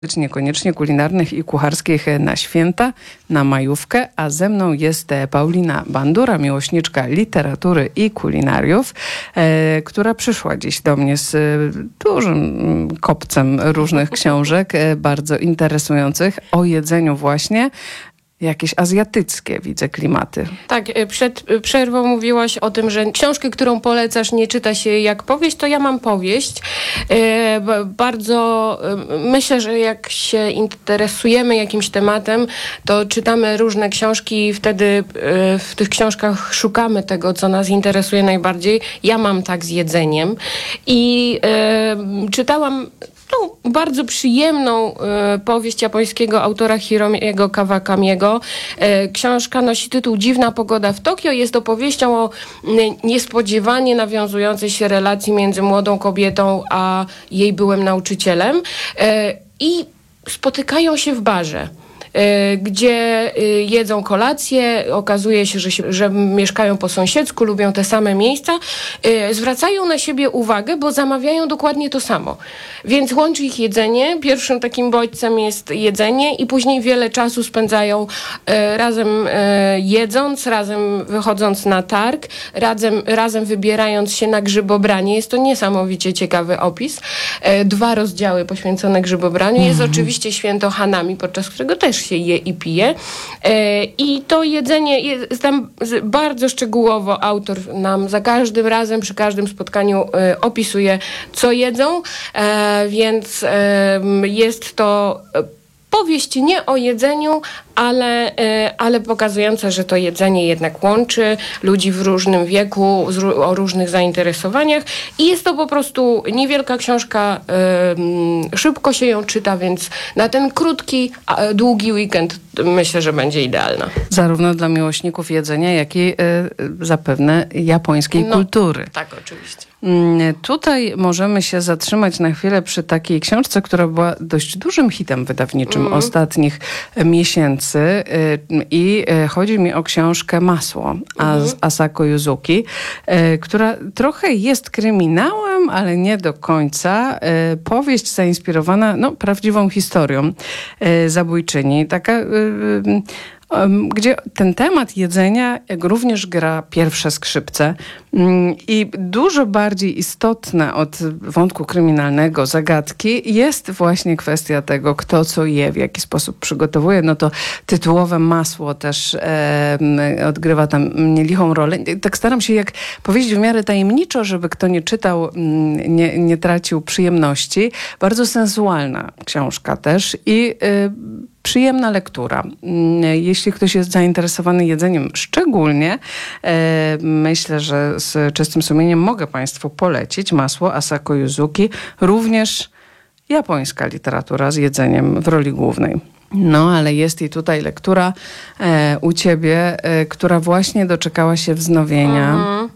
Niekoniecznie kulinarnych i kucharskich na święta, na majówkę, a ze mną jest Paulina Bandura, miłośniczka literatury i kulinariów, która przyszła dziś do mnie z dużym kopcem różnych książek, bardzo interesujących o jedzeniu właśnie. Jakieś azjatyckie, widzę, klimaty. Tak, przed przerwą mówiłaś o tym, że książkę, którą polecasz, nie czyta się jak powieść, to ja mam powieść. Bardzo myślę, że jak się interesujemy jakimś tematem, to czytamy różne książki i wtedy w tych książkach szukamy tego, co nas interesuje najbardziej. Ja mam tak z jedzeniem i czytałam bardzo przyjemną powieść japońskiego autora Hiromiego Kawakamiego. Książka nosi tytuł Dziwna pogoda w Tokio. Jest opowieścią o niespodziewanie nawiązującej się relacji między młodą kobietą a jej byłym nauczycielem. I spotykają się w barze, gdzie jedzą kolację, okazuje się, że mieszkają po sąsiedzku, lubią te same miejsca, zwracają na siebie uwagę, bo zamawiają dokładnie to samo. Więc łączy ich jedzenie, pierwszym takim bodźcem jest jedzenie i później wiele czasu spędzają razem jedząc, razem wychodząc na targ, razem wybierając się na grzybobranie. Jest to niesamowicie ciekawy opis. 2 rozdziały poświęcone grzybobraniu. Jest oczywiście święto Hanami, podczas którego też się je i pije. I to jedzenie jest tam bardzo szczegółowo autor nam za każdym razem, przy każdym spotkaniu opisuje, co jedzą, więc jest to powieść nie o jedzeniu, ale pokazująca, że to jedzenie jednak łączy ludzi w różnym wieku, o różnych zainteresowaniach i jest to po prostu niewielka książka, szybko się ją czyta, więc na ten krótki, długi weekend myślę, że będzie idealna. Zarówno dla miłośników jedzenia, jak i zapewne japońskiej kultury. Tak, oczywiście. Tutaj możemy się zatrzymać na chwilę przy takiej książce, która była dość dużym hitem wydawniczym ostatnich miesięcy i chodzi mi o książkę Masło Asako Yuzuki, która trochę jest kryminałem, ale nie do końca. Powieść zainspirowana prawdziwą historią zabójczyni. Taka gdzie ten temat jedzenia również gra pierwsze skrzypce i dużo bardziej istotne od wątku kryminalnego, zagadki, jest właśnie kwestia tego, kto co je, w jaki sposób przygotowuje. No to tytułowe masło też odgrywa tam nielichą rolę. Tak staram się powiedzieć w miarę tajemniczo, żeby kto nie czytał, nie tracił przyjemności. Bardzo sensualna książka też i przyjemna lektura. Jeśli ktoś jest zainteresowany jedzeniem szczególnie, myślę, że z czystym sumieniem mogę Państwu polecić Masło Asako Yuzuki, również japońska literatura z jedzeniem w roli głównej. No, ale jest i tutaj lektura u Ciebie, która właśnie doczekała się wznowienia.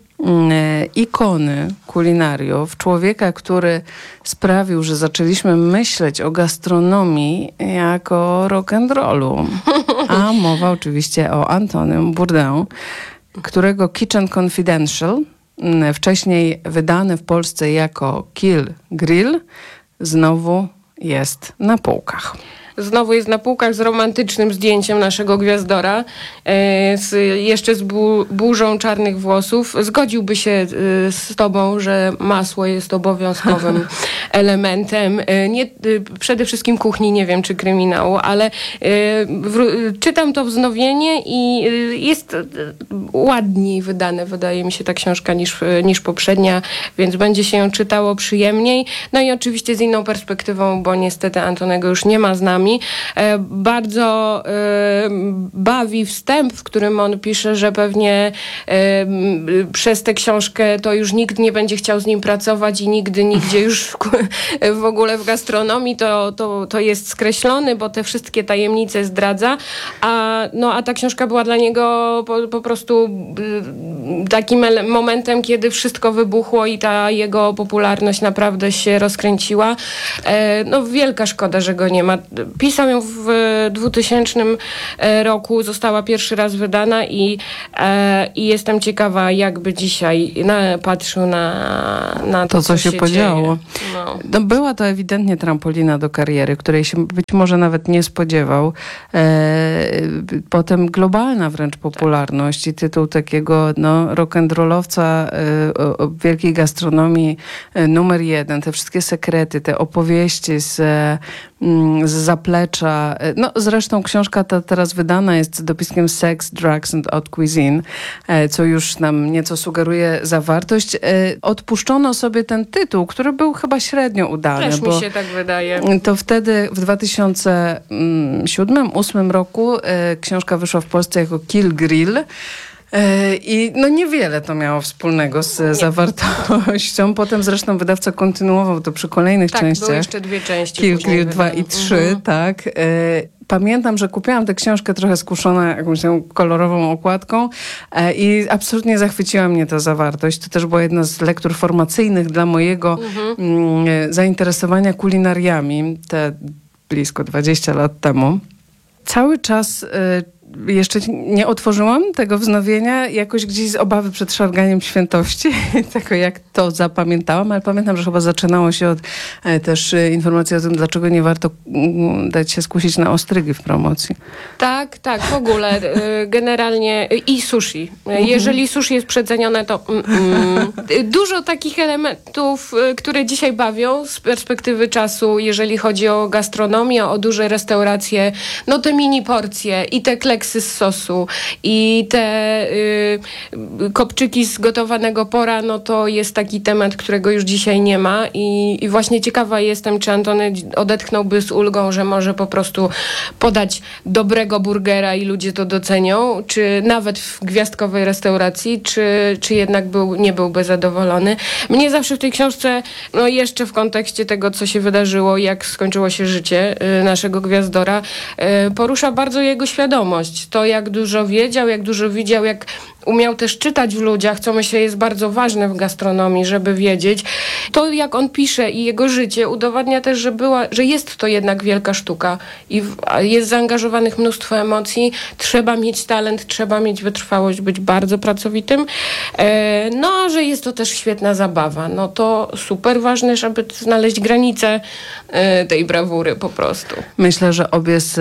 Ikony kulinariów, człowieka, który sprawił, że zaczęliśmy myśleć o gastronomii jako rock'n'rollu. A mowa oczywiście o Antonym Bourdain, którego Kitchen Confidential, wcześniej wydany w Polsce jako Kill Grill, znowu jest na półkach. Znowu jest na półkach z romantycznym zdjęciem naszego gwiazdora, jeszcze z burzą czarnych włosów. Zgodziłby się z tobą, że masło jest obowiązkowym elementem. Przede wszystkim kuchni, nie wiem, czy kryminału, ale czytam to wznowienie i jest ładniej wydane, wydaje mi się, ta książka niż poprzednia, więc będzie się ją czytało przyjemniej. No i oczywiście z inną perspektywą, bo niestety Antonego już nie ma z nami. Bardzo bawi wstęp, w którym on pisze, że pewnie przez tę książkę to już nikt nie będzie chciał z nim pracować i nigdy, nigdzie już w ogóle w gastronomii to jest skreślony, bo te wszystkie tajemnice zdradza, a ta książka była dla niego po prostu takim momentem, kiedy wszystko wybuchło i ta jego popularność naprawdę się rozkręciła. Wielka szkoda, że go nie ma. pisał ją w 2000 roku, została pierwszy raz wydana i jestem ciekawa, jakby dzisiaj patrzył na to, co się podziało. No. No, była to ewidentnie trampolina do kariery, której się być może nawet nie spodziewał. Potem globalna wręcz popularność i tytuł takiego rock'n'rollowca o wielkiej gastronomii numer 1. Te wszystkie sekrety, te opowieści z zaplecza. No zresztą książka ta teraz wydana jest z dopiskiem Sex, Drugs and Haute Cuisine, co już nam nieco sugeruje zawartość. Odpuszczono sobie ten tytuł, który był chyba średnio udany. Też mi się tak wydaje. To wtedy w 2007-2008 roku książka wyszła w Polsce jako Kill Grill. I niewiele to miało wspólnego z zawartością. Potem zresztą wydawca kontynuował to przy kolejnych częściach. Tak, były jeszcze 2 części. Kill Grill 2 i 3, tak. Pamiętam, że kupiłam tę książkę trochę skuszona jakąś tą kolorową okładką i absolutnie zachwyciła mnie ta zawartość. To też była jedna z lektur formacyjnych dla mojego zainteresowania kulinariami te blisko 20 lat temu. Cały czas jeszcze nie otworzyłam tego wznowienia, jakoś gdzieś z obawy przed szarganiem świętości, tego jak to zapamiętałam, ale pamiętam, że chyba zaczynało się od też informacji o tym, dlaczego nie warto dać się skusić na ostrygi w promocji. Tak, w ogóle generalnie i sushi. Jeżeli sushi jest przecenione, to dużo takich elementów, które dzisiaj bawią z perspektywy czasu, jeżeli chodzi o gastronomię, o duże restauracje, te mini porcje i te kleksy z sosu i te kopczyki z gotowanego pora, to jest taki temat, którego już dzisiaj nie ma i właśnie ciekawa jestem, czy Antony odetchnąłby z ulgą, że może po prostu podać dobrego burgera i ludzie to docenią, czy nawet w gwiazdkowej restauracji, czy jednak nie byłby zadowolony. Mnie zawsze w tej książce, jeszcze w kontekście tego, co się wydarzyło, jak skończyło się życie naszego gwiazdora, porusza bardzo jego świadomość. To, jak dużo wiedział, jak dużo widział, jak umiał też czytać w ludziach, co myślę jest bardzo ważne w gastronomii, żeby wiedzieć. To, jak on pisze i jego życie udowadnia też, że jest to jednak wielka sztuka i jest zaangażowanych mnóstwo emocji. Trzeba mieć talent, trzeba mieć wytrwałość, być bardzo pracowitym. A że jest to też świetna zabawa. To super ważne, żeby znaleźć granicę tej brawury po prostu. Myślę, że obie z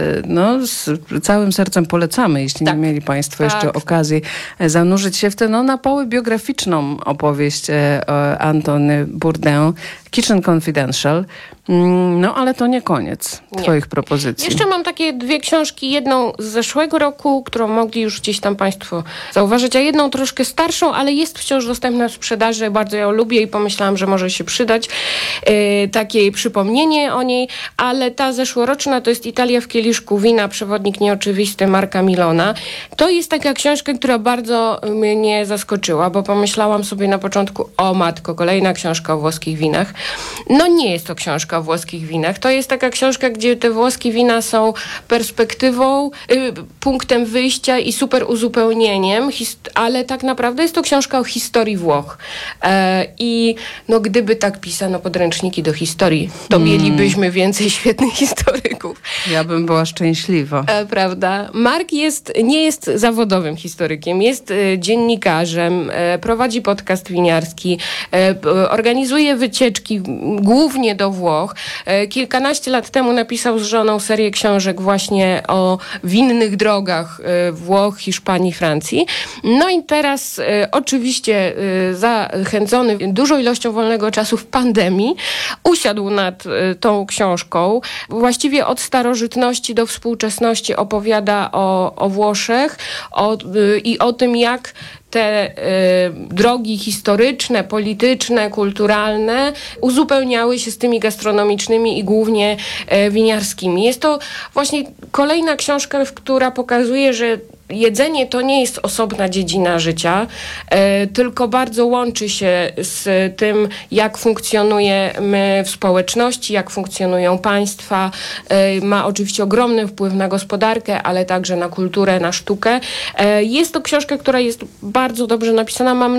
całym sercem polecamy, jeśli nie mieli Państwo jeszcze okazji zanurzyć się w tę na poły biograficzną opowieść Antony Bourdain, Kitchen Confidential. Ale to nie koniec twoich propozycji. Jeszcze mam takie 2 książki. Jedną z zeszłego roku, którą mogli już gdzieś tam Państwo zauważyć, a jedną troszkę starszą, ale jest wciąż dostępna w sprzedaży. Bardzo ją lubię i pomyślałam, że może się przydać takie przypomnienie o niej, ale ta zeszłoroczna to jest Italia w kieliszku wina, przewodnik nieoczywisty Marka Milona. To jest taka książka, która bardzo mnie zaskoczyła, bo pomyślałam sobie na początku, o matko, kolejna książka o włoskich winach. Nie jest to książka o włoskich winach. To jest taka książka, gdzie te włoskie wina są perspektywą, punktem wyjścia i super uzupełnieniem, ale tak naprawdę jest to książka o historii Włoch. I gdyby tak pisano podręczniki do historii, to mielibyśmy więcej świetnych historyków. Ja bym była szczęśliwa. Prawda? Mark nie jest zawodowym historykiem, jest dziennikarzem, prowadzi podcast winiarski, organizuje wycieczki głównie do Włoch. Kilkanaście lat temu napisał z żoną serię książek właśnie o winnych drogach Włoch, Hiszpanii, Francji. I teraz oczywiście zachęcony dużą ilością wolnego czasu w pandemii usiadł nad tą książką. Właściwie od starożytności do współczesności opowiada o Włoszech i o tym, jak te drogi historyczne, polityczne, kulturalne uzupełniały się z tymi gastronomicznymi i głównie winiarskimi. Jest to właśnie kolejna książka, która pokazuje, że jedzenie to nie jest osobna dziedzina życia, tylko bardzo łączy się z tym, jak funkcjonujemy w społeczności, jak funkcjonują państwa. Ma oczywiście ogromny wpływ na gospodarkę, ale także na kulturę, na sztukę. Jest to książka, która jest bardzo dobrze napisana, ma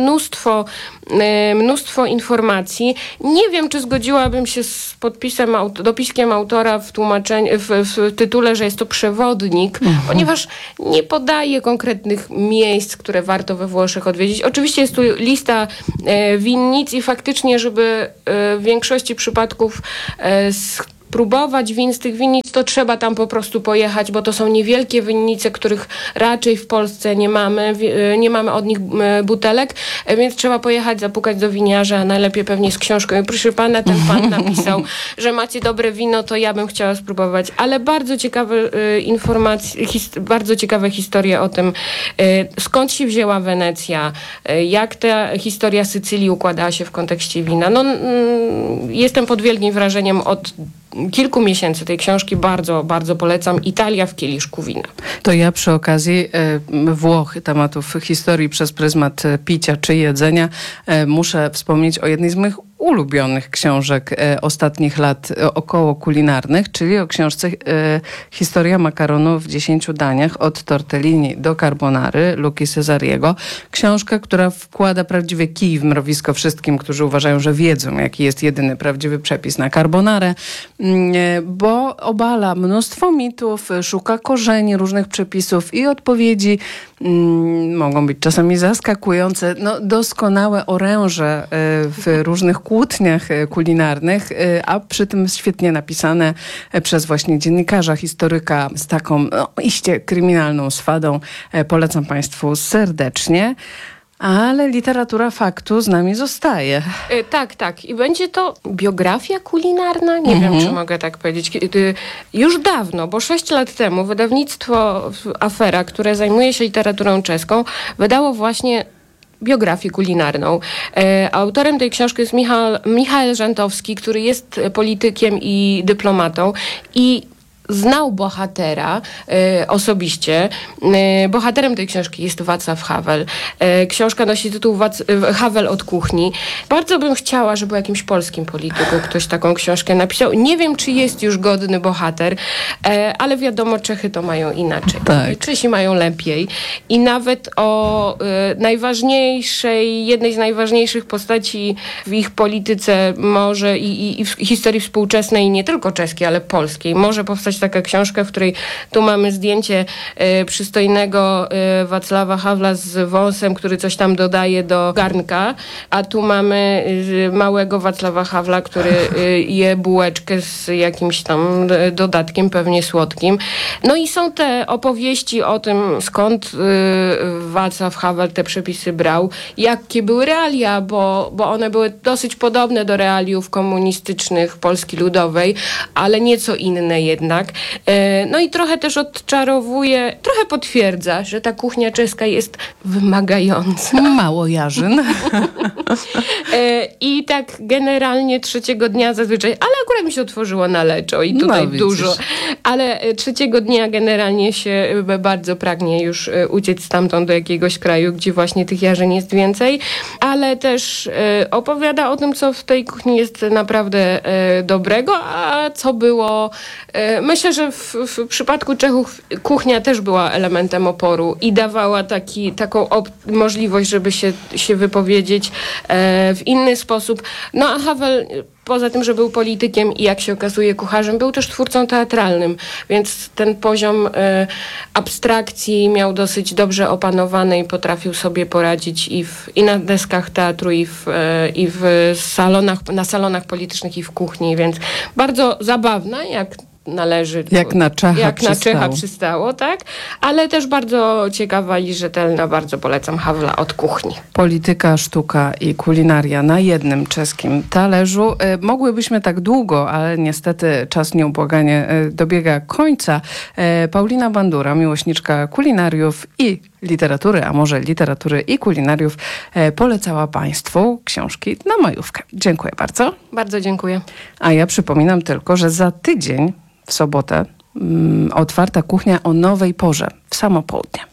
mnóstwo informacji. Nie wiem, czy zgodziłabym się z dopiskiem autora w tytule, że jest to przewodnik, ponieważ nie podaje konkretnych miejsc, które warto we Włoszech odwiedzić. Oczywiście jest tu lista winnic i faktycznie, żeby w większości przypadków próbować win z tych winnic, to trzeba tam po prostu pojechać, bo to są niewielkie winnice, których raczej w Polsce nie mamy od nich butelek, więc trzeba pojechać, zapukać do winiarza, a najlepiej pewnie z książką. Proszę pana, ten pan napisał, że macie dobre wino, to ja bym chciała spróbować. Ale bardzo ciekawe informacje, bardzo ciekawe historie o tym, skąd się wzięła Wenecja, jak ta historia Sycylii układała się w kontekście wina. Jestem pod wielkim wrażeniem od kilku miesięcy tej książki. Bardzo, bardzo polecam. Italia w kieliszku wina. To ja przy okazji Włoch, tematów historii przez pryzmat picia czy jedzenia, muszę wspomnieć o jednej z moich ulubionych książek ostatnich lat około kulinarnych, czyli o książce Historia makaronu w 10 daniach od tortellini do carbonary Luki Cesariego. Książka, która wkłada prawdziwie kij w mrowisko wszystkim, którzy uważają, że wiedzą, jaki jest jedyny prawdziwy przepis na carbonarę, bo obala mnóstwo mitów, szuka korzeni różnych przepisów i odpowiedzi mogą być czasami zaskakujące. Doskonałe oręże w różnych kłótniach kulinarnych, a przy tym świetnie napisane przez właśnie dziennikarza, historyka z taką iście kryminalną swadą. Polecam Państwu serdecznie. Ale literatura faktu z nami zostaje. Tak. I będzie to biografia kulinarna? Nie wiem, czy mogę tak powiedzieć. Już dawno, bo 6 lat temu wydawnictwo Afera, które zajmuje się literaturą czeską, wydało właśnie biografię kulinarną. Autorem tej książki jest Michał Żantowski, który jest politykiem i dyplomatą i znał bohatera osobiście. Bohaterem tej książki jest Wacław Havel. Książka nosi tytuł Havel od kuchni. Bardzo bym chciała, żeby o jakimś polskim polityku ktoś taką książkę napisał. Nie wiem, czy jest już godny bohater, ale wiadomo, Czechy to mają inaczej. Tak. Czesi mają lepiej. I nawet o jednej z najważniejszych postaci w ich polityce może i w historii współczesnej, nie tylko czeskiej, ale polskiej, może powstać taka książka, w której tu mamy zdjęcie przystojnego Wacława Hawla z wąsem, który coś tam dodaje do garnka, a tu mamy małego Wacława Hawla, który je bułeczkę z jakimś tam dodatkiem, pewnie słodkim. No i są te opowieści o tym, skąd Wacław Havel te przepisy brał, jakie były realia, bo one były dosyć podobne do realiów komunistycznych Polski Ludowej, ale nieco inne jednak. No i trochę też odczarowuje, trochę potwierdza, że ta kuchnia czeska jest wymagająca. Mało jarzyn. I tak generalnie trzeciego dnia zazwyczaj, ale akurat mi się otworzyło na Leczo i tutaj dużo, ale trzeciego dnia generalnie się bardzo pragnie już uciec stamtąd do jakiegoś kraju, gdzie właśnie tych jarzyn jest więcej, ale też opowiada o tym, co w tej kuchni jest naprawdę dobrego, a co było. Myślę, że w przypadku Czechów kuchnia też była elementem oporu i dawała taką możliwość, żeby się wypowiedzieć w inny sposób. No a Havel, poza tym, że był politykiem i jak się okazuje kucharzem, był też twórcą teatralnym, więc ten poziom abstrakcji miał dosyć dobrze opanowany i potrafił sobie poradzić i na deskach teatru, na salonach politycznych i w kuchni, więc bardzo zabawna, jak należy. Jak na Czecha przystało, tak? Ale też bardzo ciekawa i rzetelna. Bardzo polecam Hawla od kuchni. Polityka, sztuka i kulinaria na jednym czeskim talerzu. Mogłybyśmy tak długo, ale niestety czas nieubłaganie dobiega końca. Paulina Bandura, miłośniczka kulinariów i literatury, a może literatury i kulinariów, polecała Państwu książki na majówkę. Dziękuję bardzo. Bardzo dziękuję. A ja przypominam tylko, że za tydzień w sobotę otwarta kuchnia o nowej porze w samo południe.